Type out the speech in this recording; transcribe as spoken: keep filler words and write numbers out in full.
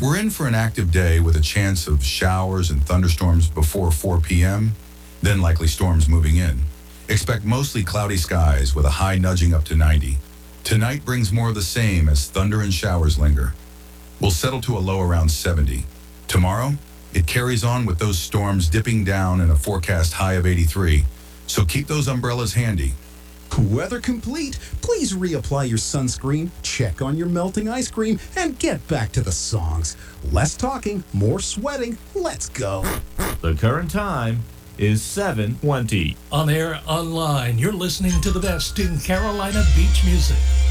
We're in for an active day with a chance of showers and thunderstorms before four p.m., then likely storms moving in. Expect mostly cloudy skies with a high nudging up to ninety. Tonight brings more of the same as thunder and showers linger. We'll settle to a low around seventy. Tomorrow, it carries on with those storms dipping down and a forecast high of eighty-three. So keep those umbrellas handy. Weather complete. Please reapply your sunscreen, check on your melting ice cream, and get back to the songs. Less talking, more sweating. Let's go. The current time is seven twenty. On air, online, you're listening to the best in Carolina beach music.